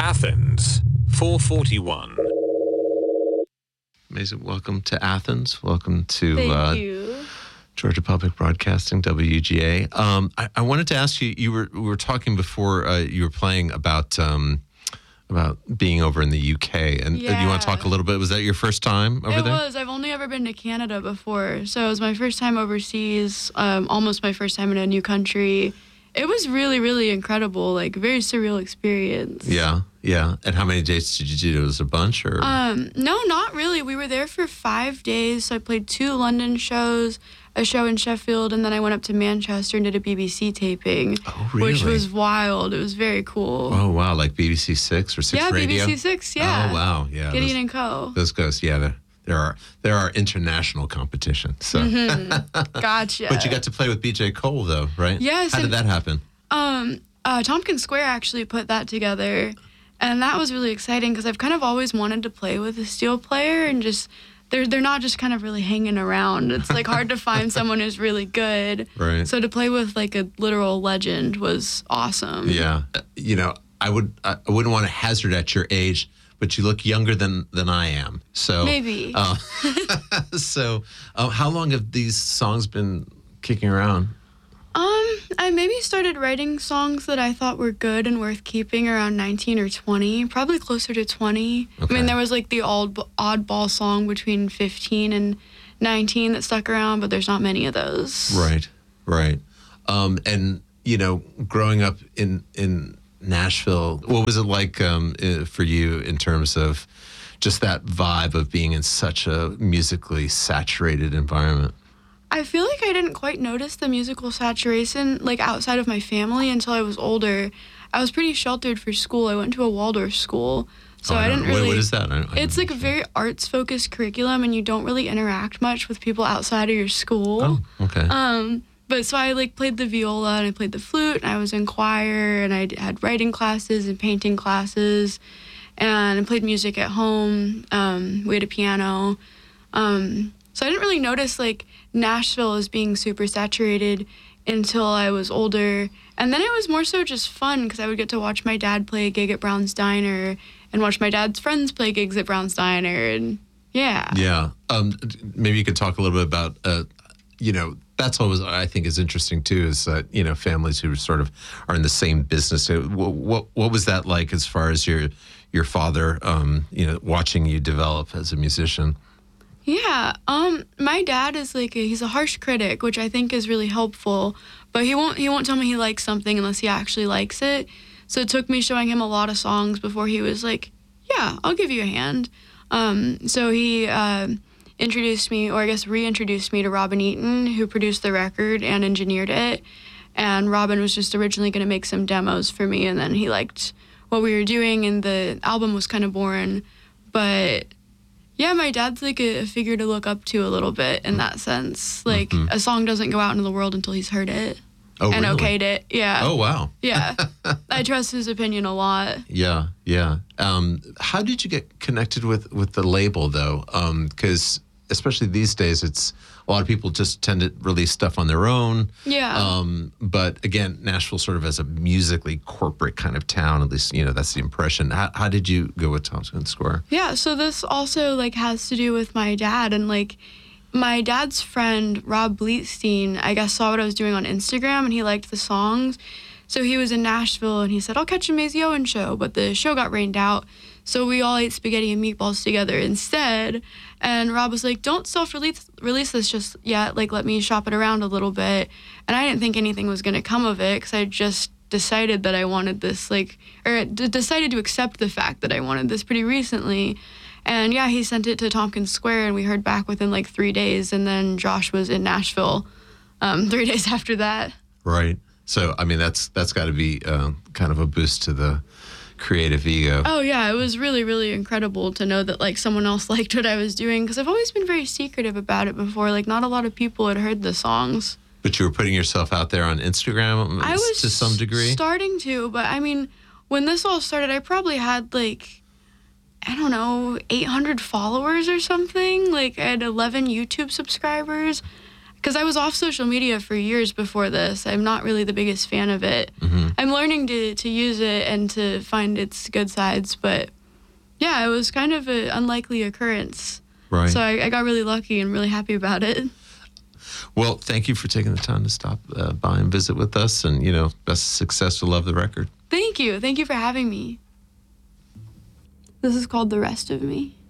Athens, 441. Amazing. Welcome to Athens. Welcome to Thank you. Georgia Public Broadcasting, WGA. I wanted to ask you, we were talking before you were playing about being over in the UK. And do you want to talk a little bit? Was that your first time over there? It was. I've only ever been to Canada before. So it was my first time overseas, almost my first time in a new country. It was really, really incredible, like very surreal experience. Yeah. And how many dates did you do? Was it a bunch or? No, not really. We were there for 5 days. So I played 2 London shows, a show in Sheffield, and then I went up to Manchester and did a BBC taping. Oh, really? Which was wild. It was very cool. Oh, wow. Like BBC 6 or 6 Radio? Yeah, BBC 6, yeah. Oh, wow. Yeah. Gideon and Co. Those guys, yeah. There are international competition. So. Gotcha. But you got to play with BJ Cole, though, right? Yes. How did that happen? Tompkins Square actually put that together, and that was really exciting because I've kind of always wanted to play with a steel player, and just they're not just kind of really hanging around. It's like hard to find someone who's really good. Right. So to play with like a literal legend was awesome. Yeah. I wouldn't want to hazard at your age, but you look younger than I am. So Maybe. So how long have these songs been kicking around? I maybe started writing songs that I thought were good and worth keeping around 19 or 20, probably closer to 20. Okay. I mean, there was like the oddball song between 15 and 19 that stuck around, but there's not many of those. Right. And, growing up in Nashville, what was it like for you in terms of just that vibe of being in such a musically saturated environment? I feel like I didn't quite notice the musical saturation, like outside of my family, until I was older. I was pretty sheltered for school. I went to a Waldorf school, so I didn't really. What is that? It's like a very arts-focused curriculum, and you don't really interact much with people outside of your school. Oh, okay. But so I like played the viola and I played the flute, and I was in choir, and I had writing classes and painting classes, and I played music at home. We had a piano. So I didn't really notice like Nashville as being super saturated until I was older. And then it was more so just fun because I would get to watch my dad play a gig at Brown's Diner and watch my dad's friends play gigs at Brown's Diner. And yeah. Yeah. Maybe you could talk a little bit about, that's always, I think, is interesting too, is that, families who sort of are in the same business. What was that like as far as your father, watching you develop as a musician? Yeah, my dad is he's a harsh critic, which I think is really helpful, but he won't tell me he likes something unless he actually likes it. So it took me showing him a lot of songs before he was like, yeah, I'll give you a hand. So he introduced me, or I guess reintroduced me to Robin Eaton, who produced the record and engineered it. And Robin was just originally going to make some demos for me, and then he liked what we were doing, and the album was kind of boring, but yeah, my dad's like a figure to look up to a little bit in that sense. Like, a song doesn't go out into the world until he's heard it and really? okayed it. Yeah. Oh, wow. Yeah. I trust his opinion a lot. Yeah. How did you get connected with the label, though? Because especially these days, it's a lot of people just tend to release stuff on their own. Yeah. But again, Nashville sort of as a musically corporate kind of town, at least, that's the impression. How did you go with Tompkins Square? Yeah, so this also has to do with my dad, and my dad's friend, Rob Bleetstein, I guess saw what I was doing on Instagram, and he liked the songs. So he was in Nashville, and he said, I'll catch a Maisie Owen show, but the show got rained out. So we all ate spaghetti and meatballs together instead. And Rob was like, don't self-release this just yet. Let me shop it around a little bit. And I didn't think anything was going to come of it because I just decided that I wanted this, decided to accept the fact that I wanted this pretty recently. And yeah, he sent it to Tompkins Square, and we heard back within 3 days. And then Josh was in Nashville 3 days after that. Right. So, I mean, that's got to be kind of a boost to the creative ego. Oh, yeah. It was really, really incredible to know that, someone else liked what I was doing, because I've always been very secretive about it before. Not a lot of people had heard the songs. But you were putting yourself out there on Instagram I was to some degree? Starting to, but, I mean, when this all started, I probably had, I don't know, 800 followers or something. I had 11 YouTube subscribers. because I was off social media for years before this. I'm not really the biggest fan of it. I'm learning to use it and to find its good sides, but yeah, it was kind of an unlikely occurrence. Right. So I got really lucky and really happy about it. Well, thank you for taking the time to stop by and visit with us, and, you know, best success to Love the Record. Thank you. Thank you for having me. This is called The Rest of Me.